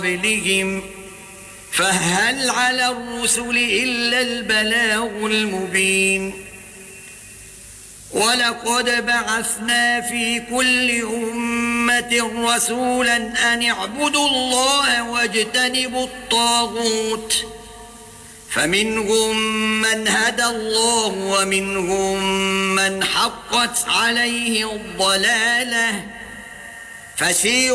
قبلهم فهل على الرسل إلا البلاغ المبين ولقد بعثنا في كل أمة رسولا أن اعبدوا الله واجتنبوا الطاغوت فمنهم من هدى الله ومنهم من حقت عليه الضلالة فسيروا